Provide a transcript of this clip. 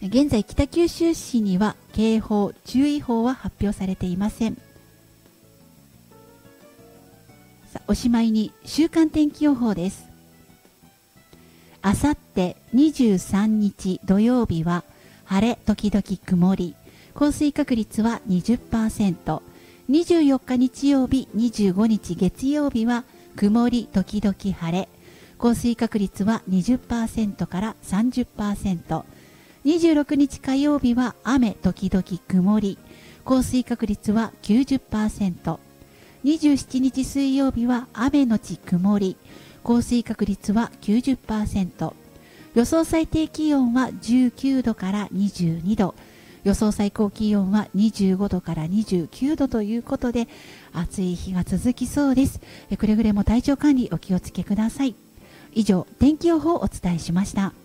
現在北九州市には警報、注意報は発表されていません。おしまいに週間天気予報です。あさって23日土曜日は晴れ時々曇り、降水確率は 20%、24日日曜日、25日月曜日は曇り時々晴れ、降水確率は 20% から 30%、26日火曜日は雨時々曇り、降水確率は 90%、27日水曜日は雨のち曇り、降水確率は 90%、予想最低気温は19度から22度、予想最高気温は25度から29度ということで、暑い日が続きそうです。くれぐれも体調管理お気をつけください。以上、天気予報をお伝えしました。